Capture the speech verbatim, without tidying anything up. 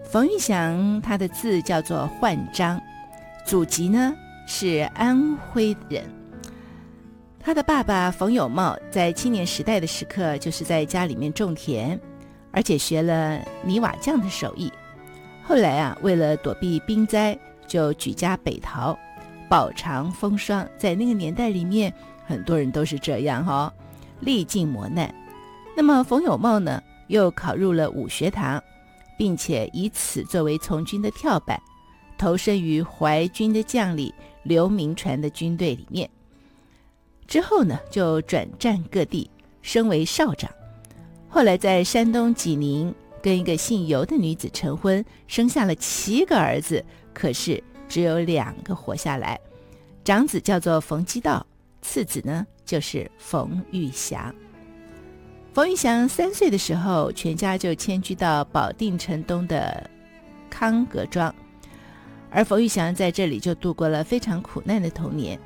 冯玉祥他的字叫做焕章，祖籍呢是安徽人。他的爸爸冯有茂在青年时代的时刻就是在家里面种田，而且学了泥瓦匠的手艺。后来啊，为了躲避兵灾，就举家北逃，饱尝风霜。在那个年代里面，很多人都是这样哦，历尽磨难。那么冯有茂呢，又考入了武学堂，并且以此作为从军的跳板，投身于淮军的将领刘铭传的军队里面。之后呢，就转战各地，升为少长。后来在山东济宁跟一个姓尤的女子成婚，生下了七个儿子，可是只有两个活下来。长子叫做冯基道，次子呢就是冯玉祥。冯玉祥三岁的时候，全家就迁居到保定城东的康阁庄，而冯玉祥在这里就度过了非常苦难的童年。